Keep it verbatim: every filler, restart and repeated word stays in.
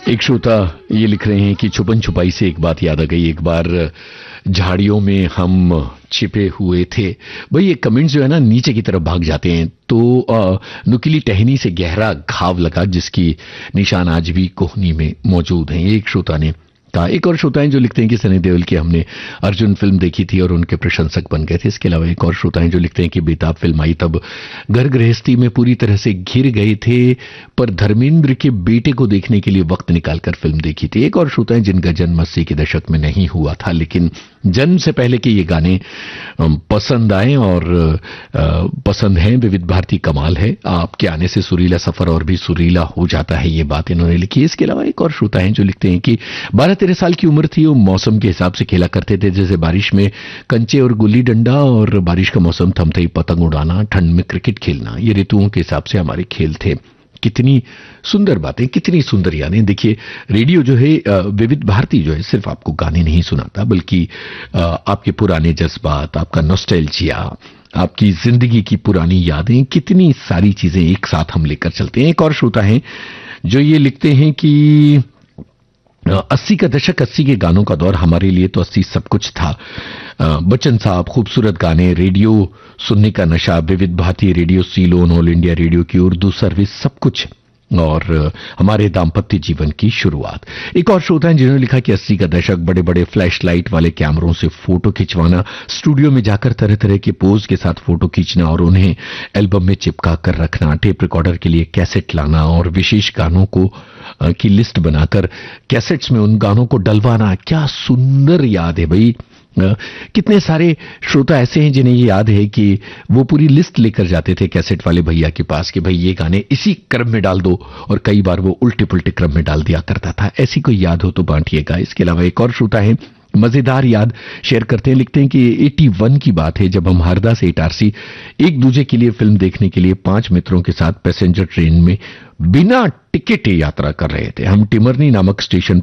एक श्रोता ये लिख रहे हैं कि छुपन छुपाई से एक बात याद आ गई। एक बार झाड़ियों में हम छिपे हुए थे। भाई ये कमेंट्स जो है ना नीचे की तरफ भाग जाते हैं, तो आ, नुकीली टहनी से गहरा घाव लगा जिसकी निशान आज भी कोहनी में मौजूद हैं। एक श्रोता ने कहा। एक और श्रोता हैं जो लिखते हैं कि सनी देओल की हमने अर्जुन फिल्म देखी थी और उनके प्रशंसक बन गए थे। इसके अलावा एक और श्रोता हैं जो लिखते हैं कि बेताब फिल्म आई तब घर गृहस्थी में पूरी तरह से घिर गए थे, पर धर्मेंद्र के बेटे को देखने के लिए वक्त निकालकर फिल्म देखी थी। एक और श्रोता हैं जिनका जन्म अस्सी के दशक में नहीं हुआ था, लेकिन जन्म से पहले के ये गाने पसंद आए और पसंद हैं। विविध भारती कमाल है, आपके आने से सुरीला सफर और भी सुरीला हो जाता है, ये बात इन्होंने लिखी है। इसके अलावा एक और श्रोता हैं जो लिखते हैं कि बारह तेरह साल की उम्र थी, वो मौसम के हिसाब से खेला करते थे, जैसे बारिश में कंचे और गुल्ली डंडा, और बारिश का मौसम थमते ही पतंग उड़ाना, ठंड में क्रिकेट खेलना। ये ऋतुओं के हिसाब से हमारे खेल थे। कितनी सुंदर बातें, कितनी सुंदर यादें। देखिए रेडियो जो है, विविध भारती जो है, सिर्फ आपको गाने नहीं सुनाता बल्कि आपके पुराने जज्बात, आपका नॉस्टैल्जिया, आपकी जिंदगी की पुरानी यादें, कितनी सारी चीजें एक साथ हम लेकर चलते हैं। एक और श्रोता हैं जो ये लिखते हैं कि अस्सी का दशक, अस्सी के गानों का दौर, हमारे लिए तो अस्सी सब कुछ था। बच्चन साहब, खूबसूरत गाने, रेडियो सुनने का नशा, विविध Bharti radio, Ceylon, all India radio की उर्दू सर्विस, सब कुछ, और हमारे दाम्पत्य जीवन की शुरुआत। एक और श्रोता हैं जिन्होंने लिखा कि अस्सी का दशक, बड़े बड़े फ्लैश लाइट वाले कैमरों से फोटो खिंचवाना, स्टूडियो में जाकर तरह तरह के पोज के साथ फोटो खींचना और उन्हें एल्बम में चिपका कर रखना, टेप रिकॉर्डर के लिए कैसेट लाना और विशेष गानों को की लिस्ट बनाकर कैसेट्स में उन गानों को डलवाना। क्या सुंदर याद है भाई। कितने सारे श्रोता ऐसे हैं जिन्हें ये याद है कि वो पूरी लिस्ट लेकर जाते थे कैसेट वाले भैया के पास कि भाई ये गाने इसी क्रम में डाल दो, और कई बार वो उल्टे पुल्टे क्रम में डाल दिया करता था। ऐसी कोई याद हो तो बांटिएगा। इसके अलावा एक और श्रोता है मजेदार याद शेयर करते हैं, लिखते हैं कि इक्यासी की बात है जब हम हरदा से इटारसी एक दूसरे के लिए फिल्म देखने के लिए पांच मित्रों के साथ पैसेंजर ट्रेन में बिना टिकट यात्रा कर रहे थे। हम टिमरनी नामक स्टेशन